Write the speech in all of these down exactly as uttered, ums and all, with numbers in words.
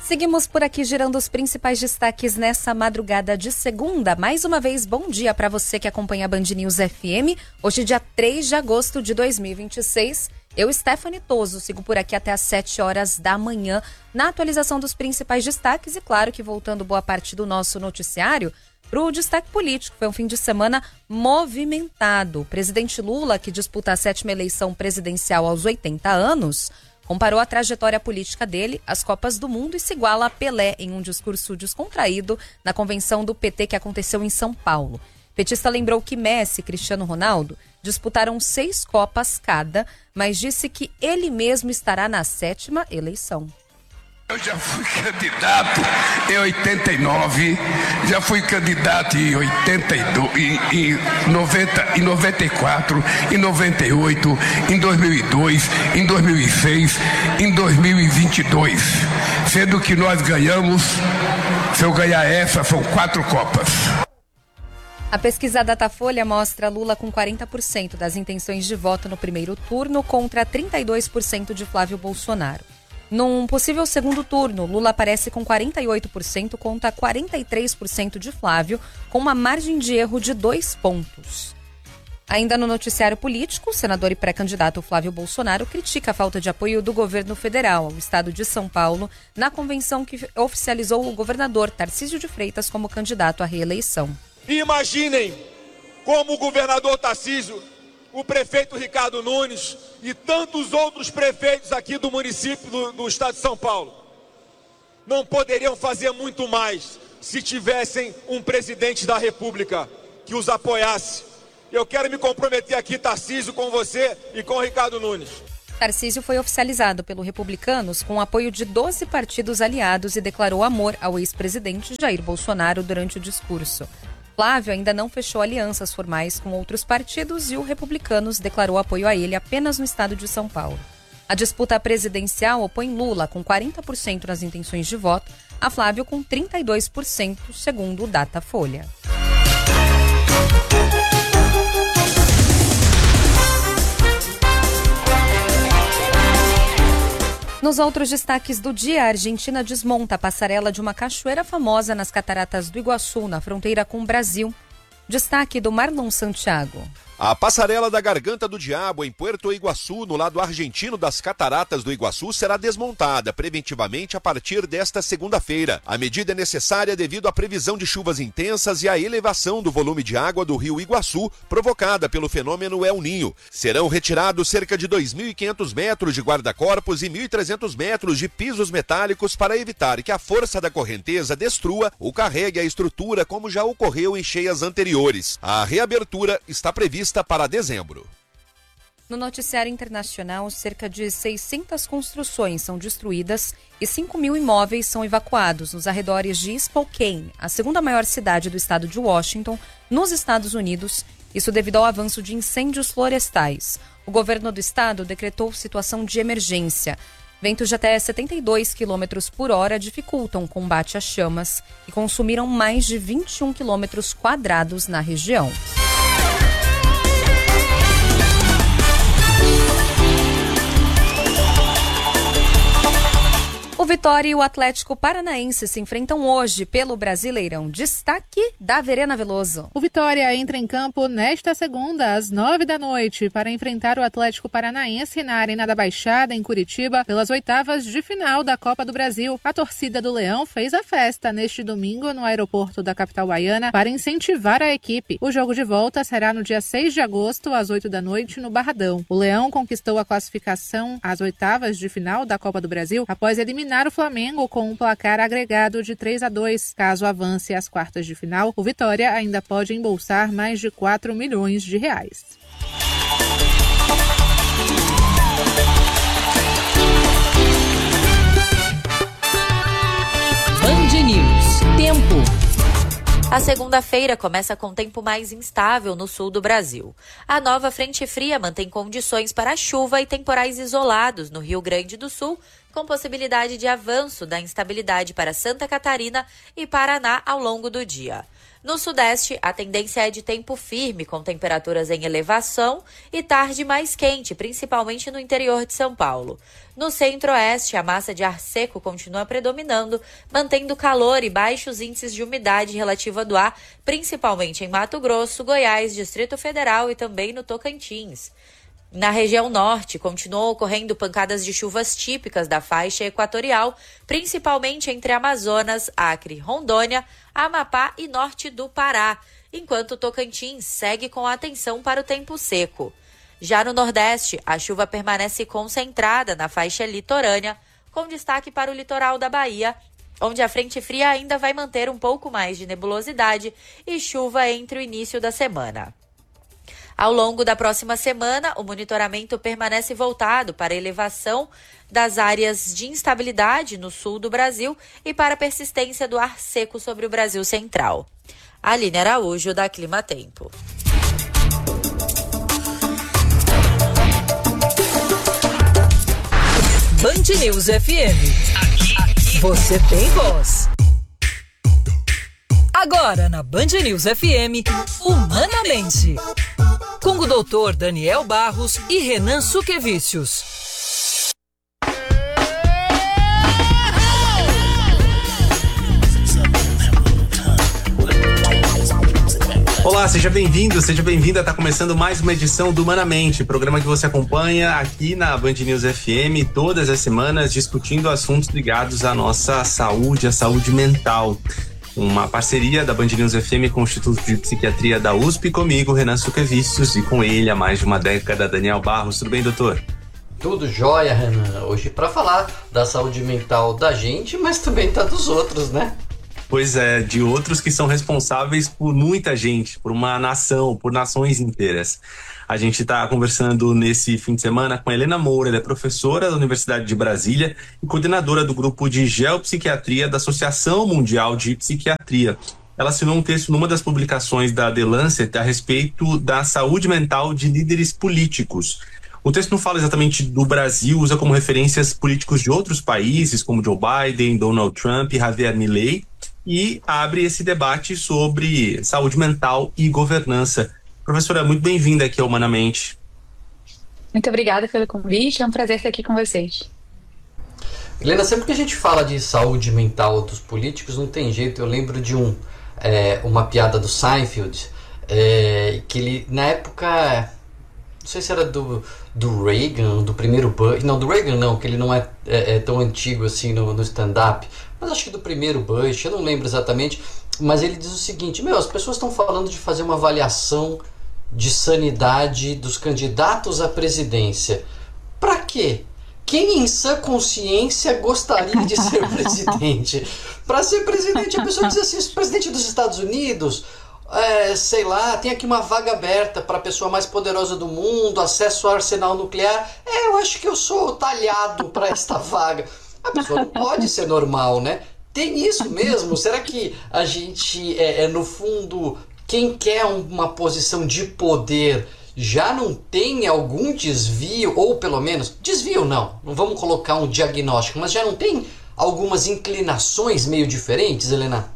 Seguimos por aqui girando os principais destaques nessa madrugada de segunda. Mais uma vez, bom dia para você que acompanha a Band News F M. Hoje, dia três de agosto de dois mil e vinte e seis. Eu, Stephanie Toso, sigo por aqui até às sete horas da manhã na atualização dos principais destaques e, claro, que voltando boa parte do nosso noticiário para o destaque político. Foi um fim de semana movimentado. O presidente Lula, que disputa a sétima eleição presidencial aos oitenta anos, comparou a trajetória política dele às Copas do Mundo e se iguala a Pelé em um discurso descontraído na convenção do P T que aconteceu em São Paulo. O petista lembrou que Messi e Cristiano Ronaldo disputaram seis Copas cada, mas disse que ele mesmo estará na sétima eleição. Eu já fui candidato em oitenta e nove, já fui candidato em oitenta e dois, em, em, noventa, em noventa e quatro, em noventa e oito, em dois mil e dois, em dois mil e seis, em dois mil e vinte e dois. Sendo que nós ganhamos, se eu ganhar essa, são quatro Copas. A pesquisa Datafolha mostra Lula com quarenta por cento das intenções de voto no primeiro turno contra trinta e dois por cento de Flávio Bolsonaro. Num possível segundo turno, Lula aparece com quarenta e oito por cento contra quarenta e três por cento de Flávio, com uma margem de erro de dois pontos. Ainda no noticiário político, o senador e pré-candidato Flávio Bolsonaro critica a falta de apoio do governo federal ao estado de São Paulo na convenção que oficializou o governador Tarcísio de Freitas como candidato à reeleição. Imaginem como o governador Tarcísio, o prefeito Ricardo Nunes e tantos outros prefeitos aqui do município do, do estado de São Paulo não poderiam fazer muito mais se tivessem um presidente da República que os apoiasse. Eu quero me comprometer aqui, Tarcísio, com você e com o Ricardo Nunes. Tarcísio foi oficializado pelo Republicanos com o apoio de doze partidos aliados e declarou amor ao ex-presidente Jair Bolsonaro durante o discurso. Flávio ainda não fechou alianças formais com outros partidos e o Republicanos declarou apoio a ele apenas no estado de São Paulo. A disputa presidencial opõe Lula com quarenta por cento nas intenções de voto, a Flávio com trinta e dois por cento, segundo o Datafolha. Nos outros destaques do dia, a Argentina desmonta a passarela de uma cachoeira famosa nas Cataratas do Iguaçu, na fronteira com o Brasil. Destaque do Marlon Santiago. A passarela da Garganta do Diabo, em Puerto Iguaçu, no lado argentino das Cataratas do Iguaçu, será desmontada preventivamente a partir desta segunda-feira. A medida é necessária devido à previsão de chuvas intensas e à elevação do volume de água do rio Iguaçu, provocada pelo fenômeno El Ninho. Serão retirados cerca de dois mil e quinhentos metros de guarda-corpos e mil e trezentos metros de pisos metálicos para evitar que a força da correnteza destrua ou carregue a estrutura, como já ocorreu em cheias anteriores. A reabertura está prevista para dezembro. No noticiário internacional, cerca de seiscentas construções são destruídas e cinco mil imóveis são evacuados nos arredores de Spokane, a segunda maior cidade do estado de Washington, nos Estados Unidos, isso devido ao avanço de incêndios florestais. O governo do estado decretou situação de emergência. Ventos de até setenta e dois quilômetros por hora dificultam o combate às chamas e consumiram mais de vinte e um quilômetros quadrados na região. O Vitória e o Atlético Paranaense se enfrentam hoje pelo Brasileirão. Destaque da Verena Veloso. O Vitória entra em campo nesta segunda, às nove da noite, para enfrentar o Atlético Paranaense na Arena da Baixada, em Curitiba, pelas oitavas de final da Copa do Brasil. A torcida do Leão fez a festa neste domingo no aeroporto da capital baiana para incentivar a equipe. O jogo de volta será no dia seis de agosto, às oito da noite, no Barradão. O Leão conquistou a classificação às oitavas de final da Copa do Brasil após eliminar o Flamengo com um placar agregado de três a dois. Caso avance às quartas de final, o Vitória ainda pode embolsar mais de quatro milhões de reais. Band News. Tempo. A segunda-feira começa com tempo mais instável no sul do Brasil. A nova frente fria mantém condições para chuva e temporais isolados no Rio Grande do Sul, com possibilidade de avanço da instabilidade para Santa Catarina e Paraná ao longo do dia. No sudeste, a tendência é de tempo firme, com temperaturas em elevação e tarde mais quente, principalmente no interior de São Paulo. No centro-oeste, a massa de ar seco continua predominando, mantendo calor e baixos índices de umidade relativa do ar, principalmente em Mato Grosso, Goiás, Distrito Federal e também no Tocantins. Na região norte, continuam ocorrendo pancadas de chuvas típicas da faixa equatorial, principalmente entre Amazonas, Acre, Rondônia, Amapá e norte do Pará, enquanto o Tocantins segue com atenção para o tempo seco. Já no nordeste, a chuva permanece concentrada na faixa litorânea, com destaque para o litoral da Bahia, onde a frente fria ainda vai manter um pouco mais de nebulosidade e chuva entre o início da semana. Ao longo da próxima semana, o monitoramento permanece voltado para a elevação das áreas de instabilidade no sul do Brasil e para a persistência do ar seco sobre o Brasil central. Aline Araújo, da Clima Tempo. Band News F M. Aqui, você tem voz. Agora na Band News F M, Humanamente. Com o doutor Daniel Barros e Renan Suquevicius. Olá, seja bem-vindo, seja bem-vinda. Está começando mais uma edição do Humanamente, programa que você acompanha aqui na Band News F M todas as semanas, discutindo assuntos ligados à nossa saúde, à saúde mental. Uma parceria da Band News F M com o Instituto de Psiquiatria da U S P, comigo, Renan Suquevicius, e com ele há mais de uma década, Daniel Barros. Tudo bem, doutor? Tudo jóia, Renan. Hoje para falar da saúde mental da gente, mas também tá dos outros, né? Pois é, de outros que são responsáveis por muita gente, por uma nação, por nações inteiras. A gente está conversando nesse fim de semana com a Helena Moura. Ela é professora da Universidade de Brasília e coordenadora do grupo de geopsiquiatria da Associação Mundial de Psiquiatria. Ela assinou um texto numa das publicações da The Lancet a respeito da saúde mental de líderes políticos. O texto não fala exatamente do Brasil, usa como referências políticos de outros países, como Joe Biden, Donald Trump e Javier Milei, e abre esse debate sobre saúde mental e governança. Professora, muito bem-vinda aqui ao Humanamente. Muito obrigada pelo convite, é um prazer estar aqui com vocês. Helena, sempre que a gente fala de saúde mental dos políticos, não tem jeito. Eu lembro de um, é, uma piada do Seinfeld, é, que ele, na época, não sei se era do, do Reagan, do primeiro Bush, não, do Reagan não, que ele não é, é, é tão antigo assim no, no stand-up, mas acho que do primeiro Bush, eu não lembro exatamente, mas ele diz o seguinte: meu, as pessoas estão falando de fazer uma avaliação de sanidade dos candidatos à presidência. Para quê? Quem em sã consciência gostaria de ser presidente? Para ser presidente, a pessoa diz assim: presidente dos Estados Unidos, é, sei lá, tem aqui uma vaga aberta para a pessoa mais poderosa do mundo, acesso ao arsenal nuclear. É, eu acho que eu sou talhado para esta vaga. A pessoa não pode ser normal, né? Tem isso mesmo? Será que a gente, é, é, no fundo, quem quer uma posição de poder já não tem algum desvio, ou pelo menos, desvio não, não vamos colocar um diagnóstico, mas já não tem algumas inclinações meio diferentes, Helena?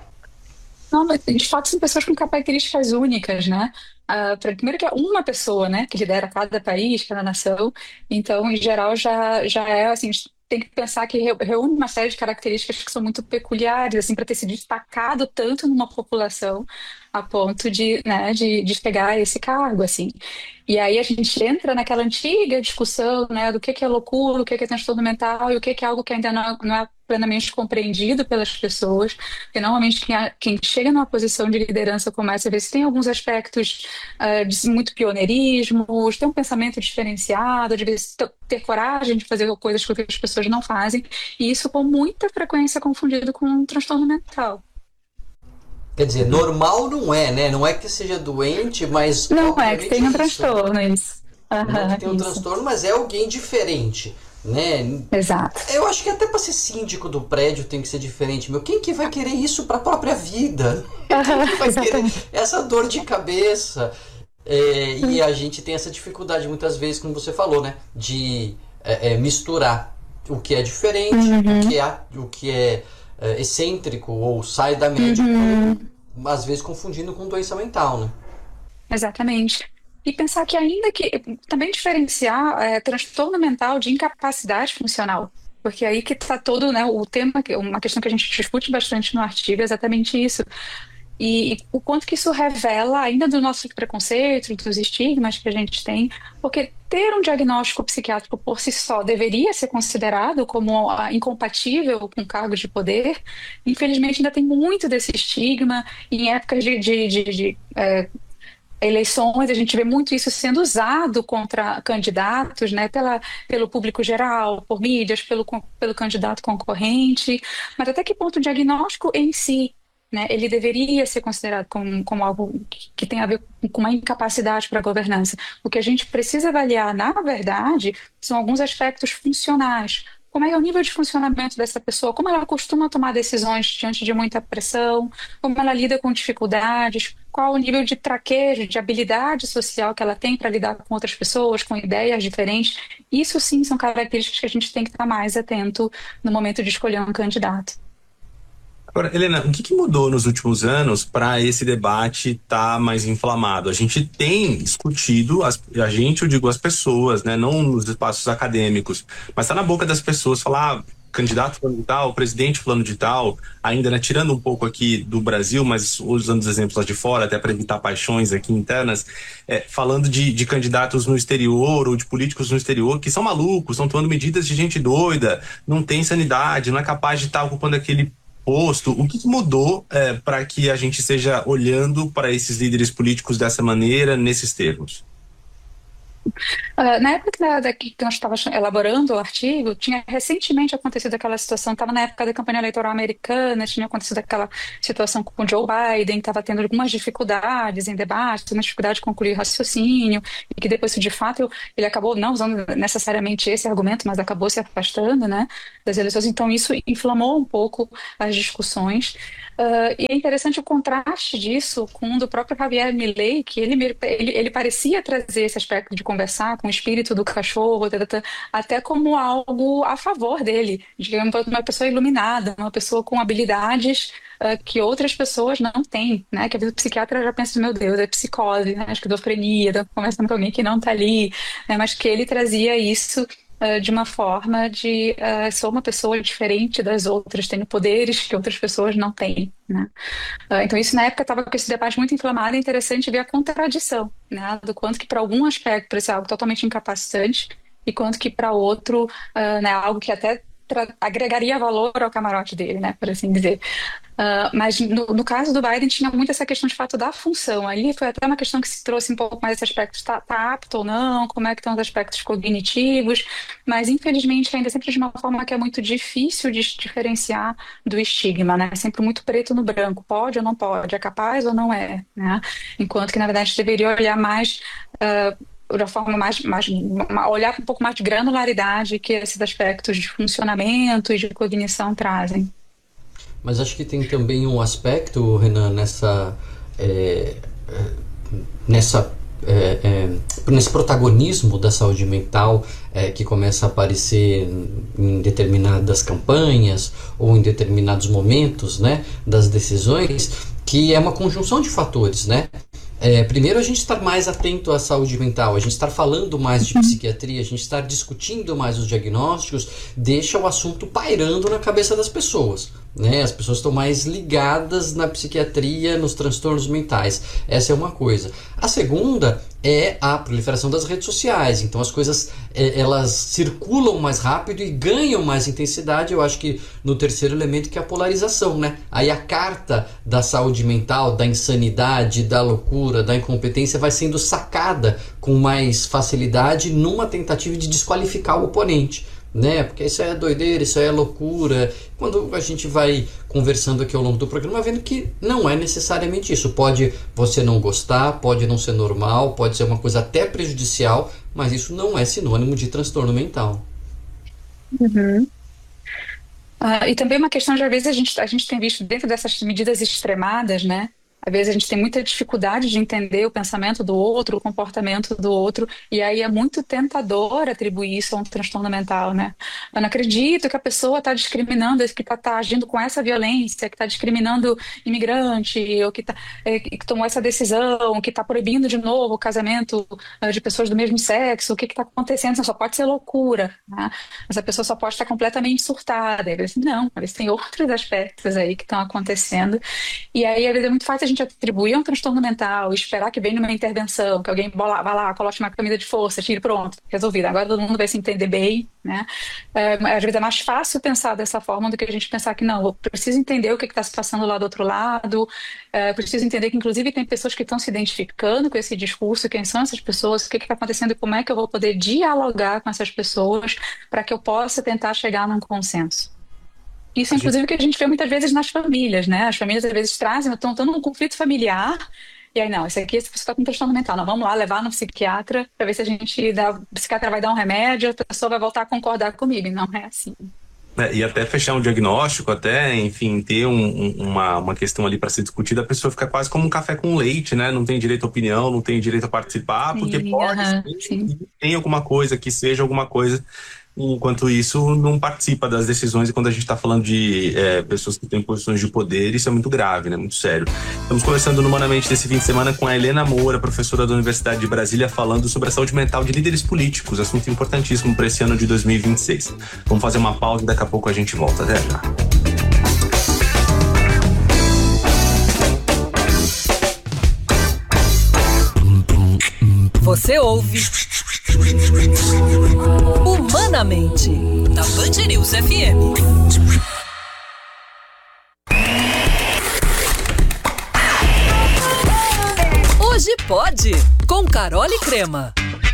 Não, mas de fato são pessoas com características únicas, né? Uh, primeiro que é uma pessoa, né, que lidera cada país, cada nação, então em geral já, já é assim, tem que pensar que reúne uma série de características que são muito peculiares, assim, para ter se destacado tanto numa população a ponto de, né, de, de pegar esse cargo, assim. E aí a gente entra naquela antiga discussão, né, do que que é loucura, o que que é transtorno mental e o que que é algo que ainda não é, não é plenamente compreendido pelas pessoas, porque normalmente quem, quem chega numa posição de liderança começa a ver se tem alguns aspectos uh, de muito pioneirismo, de ter um pensamento diferenciado, de ter, ter coragem de fazer coisas que outras pessoas não fazem, e isso com muita frequência é confundido com um transtorno mental. Quer dizer, normal não é, né? Não é que seja doente, mas... Não é que tem um transtorno, isso. Uhum, não é que tem um isso. transtorno, mas é alguém diferente, né? Exato. Eu acho que até para ser síndico do prédio tem que ser diferente, meu. Quem que vai querer isso para a própria vida? Quem que vai querer essa dor de cabeça? É, e a gente tem essa dificuldade muitas vezes, como você falou, né? De é, é, misturar o que é diferente, uhum. o que é... O que é É, excêntrico ou sai da média, uhum. às vezes confundindo com doença mental, né? Exatamente. E pensar que ainda que também diferenciar é, transtorno mental de incapacidade funcional. Porque aí que está todo, né, o tema, que- uma questão que a gente discute bastante no artigo é exatamente isso. E, e o quanto que isso revela ainda do nosso preconceito, dos estigmas que a gente tem, porque ter um diagnóstico psiquiátrico por si só deveria ser considerado como ah, incompatível com cargos de poder. Infelizmente ainda tem muito desse estigma, e em épocas de, de, de, de, eh, eleições, a gente vê muito isso sendo usado contra candidatos, né, pela, pelo público geral, por mídias, pelo, con- pelo candidato concorrente, mas até que ponto o diagnóstico em si, né, ele deveria ser considerado como, como algo que, que tem a ver com uma incapacidade para a governança. O que a gente precisa avaliar, na verdade, são alguns aspectos funcionais. Como é o nível de funcionamento dessa pessoa? Como ela costuma tomar decisões diante de muita pressão? Como ela lida com dificuldades? Qual o nível de traquejo, de habilidade social que ela tem para lidar com outras pessoas, com ideias diferentes? Isso sim são características que a gente tem que estar mais atento no momento de escolher um candidato. Agora, Helena, o que, que mudou nos últimos anos para esse debate estar mais inflamado? A gente tem discutido, as, a gente, eu digo as pessoas, né, não nos espaços acadêmicos, mas está na boca das pessoas falar, ah, candidato fulano de tal, presidente fulano de tal, ainda, né, tirando um pouco aqui do Brasil, mas usando os exemplos lá de fora, até para evitar paixões aqui internas, é, falando de, de candidatos no exterior ou de políticos no exterior que são malucos, estão tomando medidas de gente doida, não tem sanidade, não é capaz de estar ocupando aquele posto. O que que mudou é, para que a gente esteja olhando para esses líderes políticos dessa maneira, nesses termos? Uh, na época da, da, que nós estávamos elaborando o artigo, tinha recentemente acontecido aquela situação, estava na época da campanha eleitoral americana, tinha acontecido aquela situação com o Joe Biden, estava tendo algumas dificuldades em debate, uma dificuldade de concluir raciocínio, e que depois, de fato, ele acabou não usando necessariamente esse argumento, mas acabou se afastando, né, das eleições. Então, isso inflamou um pouco as discussões. Uh, e é interessante o contraste disso com o do próprio Javier Milei, que ele, me- ele, ele parecia trazer esse aspecto de conversar com o espírito do cachorro, tá, tá, tá, até como algo a favor dele, de que é uma uma pessoa iluminada, uma pessoa com habilidades uh, que outras pessoas não têm, né? Que a psiquiatra já pensa, meu Deus, é psicose, né? Esquizofrenia, tá conversando com alguém que não está ali, né? Mas que ele trazia isso uh, de uma forma de uh, sou uma pessoa diferente das outras, tenho poderes que outras pessoas não têm, né? Uh, então isso na época estava com esse debate muito inflamado. É interessante ver a contradição, né? Do quanto que para algum aspecto parecia algo totalmente incapacitante e quanto que para outro, uh, né, algo que até tra- agregaria valor ao camarote dele, né, por assim dizer. Uh, mas no, no caso do Biden tinha muito essa questão de fato da função. Ali foi até uma questão que se trouxe um pouco mais esse aspecto, está tá apto ou não, como é que estão os aspectos cognitivos, mas infelizmente ainda sempre de uma forma que é muito difícil de diferenciar do estigma, né? É sempre muito preto no branco, pode ou não pode, é capaz ou não é, né? Enquanto que na verdade deveria olhar mais uh, de uma forma mais, mais uma- olhar com um pouco mais de granularidade que esses aspectos de funcionamento e de cognição trazem. Mas acho que tem também um aspecto, Renan, nessa, é, é, nessa, é, é, nesse protagonismo da saúde mental é, que começa a aparecer em determinadas campanhas ou em determinados momentos, né, das decisões, que é uma conjunção de fatores, né? É, primeiro, a gente estar mais atento à saúde mental, a gente estar falando mais de psiquiatria, a gente estar discutindo mais os diagnósticos, deixa o assunto pairando na cabeça das pessoas, né? As pessoas estão mais ligadas na psiquiatria, nos transtornos mentais. Essa é uma coisa. A segunda é a proliferação das redes sociais. Então as coisas é, elas circulam mais rápido e ganham mais intensidade. Eu acho que no terceiro elemento, que é a polarização, né? Aí a carta da saúde mental, da insanidade, da loucura, da incompetência vai sendo sacada com mais facilidade numa tentativa de desqualificar o oponente, né? Porque isso é doideira, isso é loucura. Quando a gente vai conversando aqui ao longo do programa, vendo que não é necessariamente isso. Pode você não gostar, pode não ser normal, pode ser uma coisa até prejudicial, mas isso não é sinônimo de transtorno mental. Uhum. Ah, e também uma questão de, às vezes, a gente, a gente tem visto dentro dessas medidas extremadas, né? Às vezes a gente tem muita dificuldade de entender o pensamento do outro, o comportamento do outro, e aí é muito tentador atribuir isso a um transtorno mental, né? Eu não acredito que a pessoa está discriminando, que está tá agindo com essa violência, que está discriminando imigrante, ou que, tá, é, que tomou essa decisão, que está proibindo de novo o casamento é, de pessoas do mesmo sexo, o que está acontecendo? Isso só pode ser loucura, né? Essa pessoa só pode estar completamente surtada. Eu disse, não, mas tem outros aspectos aí que estão acontecendo, e aí às vezes é muito fácil a gente atribuir a um transtorno mental, esperar que venha uma intervenção, que alguém vá lá, coloque uma camisa de força, tire, pronto, resolvido, agora todo mundo vai se entender bem, né? É, às vezes é mais fácil pensar dessa forma do que a gente pensar que não, eu preciso entender o que está se passando lá do outro lado, é, preciso entender que inclusive tem pessoas que estão se identificando com esse discurso, quem são essas pessoas, o que está acontecendo e como é que eu vou poder dialogar com essas pessoas para que eu possa tentar chegar num consenso. Isso, inclusive, o que a gente vê muitas vezes nas famílias, né? As famílias, às vezes, trazem, estão tendo um conflito familiar, e aí, não, esse aqui, essa pessoa está com transtorno mental, não, vamos lá levar no psiquiatra, para ver se a gente dá, o psiquiatra vai dar um remédio, a pessoa vai voltar a concordar comigo, e não é assim. É, e até fechar um diagnóstico, até, enfim, ter um, um, uma, uma questão ali para ser discutida, a pessoa fica quase como um café com leite, né? Não tem direito à opinião, não tem direito a participar, sim, porque pode uh-huh, ser que tem alguma coisa, que seja alguma coisa. Enquanto isso, não participa das decisões, e quando a gente está falando de é, pessoas que têm posições de poder, isso é muito grave, né? Muito sério. Estamos conversando no Humanamente desse fim de semana com a Helena Moura, professora da Universidade de Brasília, falando sobre a saúde mental de líderes políticos, assunto importantíssimo para esse ano de dois mil e vinte e seis. Vamos fazer uma pausa e daqui a pouco a gente volta. Até já. Você ouve Humanamente, na Band News F M. Hoje pode, com Carol e Crema.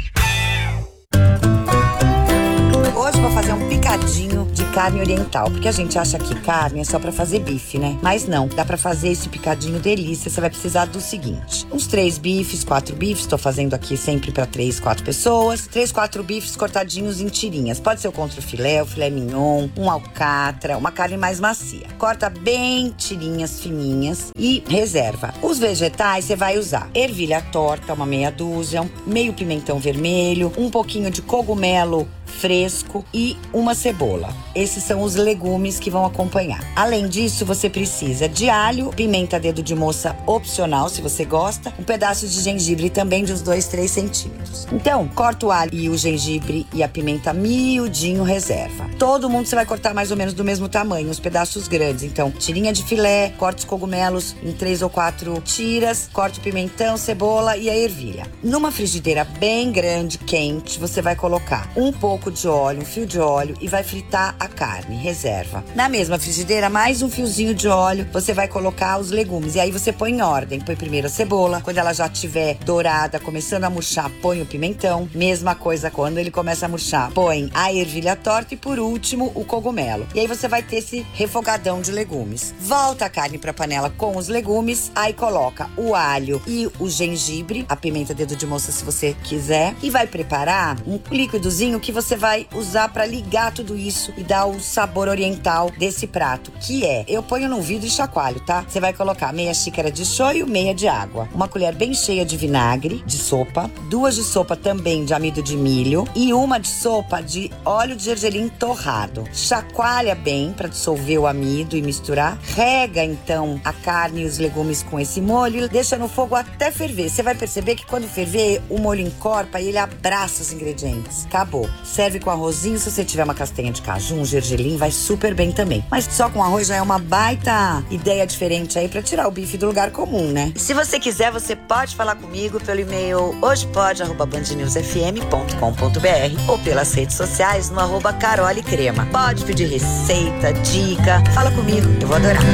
Hoje eu vou fazer um picadinho de carne oriental, porque a gente acha que carne é só pra fazer bife, né? Mas não, dá pra fazer esse picadinho delícia. Você vai precisar do seguinte: uns três bifes, quatro bifes, tô fazendo aqui sempre pra três, quatro pessoas. Três, quatro bifes cortadinhos em tirinhas. Pode ser o contrafilé, o filé mignon, um alcatra, uma carne mais macia. Corta bem tirinhas fininhas e reserva. Os vegetais você vai usar ervilha torta, uma meia dúzia, um meio pimentão vermelho, um pouquinho de cogumelo fresco e uma cebola. Esses são os legumes que vão acompanhar. Além disso, você precisa de alho, pimenta dedo de moça opcional, se você gosta, um pedaço de gengibre também de uns dois, três centímetros. Então, corta o alho e o gengibre e a pimenta miudinho, reserva. Todo mundo você vai cortar mais ou menos do mesmo tamanho, os pedaços grandes. Então, tirinha de filé, corta os cogumelos em três ou quatro tiras, corta o pimentão, cebola e a ervilha. Numa frigideira bem grande, quente, você vai colocar um pouco de óleo, um fio de óleo e vai fritar a carne, reserva. Na mesma frigideira, mais um fiozinho de óleo, você vai colocar os legumes e aí você põe em ordem. Põe primeiro a cebola, quando ela já estiver dourada, começando a murchar, põe o pimentão. Mesma coisa quando ele começa a murchar, põe a ervilha torta e por último o cogumelo. E aí você vai ter esse refogadão de legumes. Volta a carne para a panela com os legumes, aí coloca o alho e o gengibre, a pimenta dedo de moça se você quiser, e vai preparar um líquidozinho que você vai usar para ligar tudo isso e dar o sabor oriental desse prato, que é, eu ponho num vidro e chacoalho, tá? Você vai colocar meia xícara de shoyu, meia de água, uma colher bem cheia de vinagre de sopa, duas de sopa também de amido de milho e uma de sopa de óleo de gergelim torrado. Chacoalha bem para dissolver o amido e misturar. Rega então a carne e os legumes com esse molho e deixa no fogo até ferver. Você vai perceber que quando ferver, o molho encorpa e ele abraça os ingredientes. Acabou. Serve com arrozinho, se você tiver uma castanha de caju, um gergelim, vai super bem também. Mas só com arroz já é uma baita ideia diferente aí pra tirar o bife do lugar comum, né? E se você quiser, você pode falar comigo pelo e-mail hojepode arroba band news f m ponto com ponto b r ou pelas redes sociais no arroba Carol e Crema. Pode pedir receita, dica, fala comigo, eu vou adorar.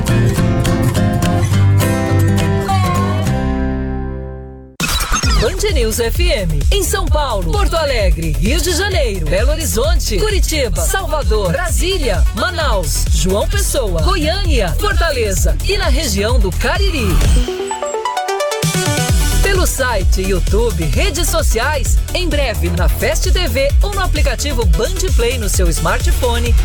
Band News F M, em São Paulo, Porto Alegre, Rio de Janeiro, Belo Horizonte, Curitiba, Salvador, Brasília, Manaus, João Pessoa, Goiânia, Fortaleza e na região do Cariri. Pelo site, YouTube, redes sociais, em breve na Fast T V ou no aplicativo Band Play no seu smartphone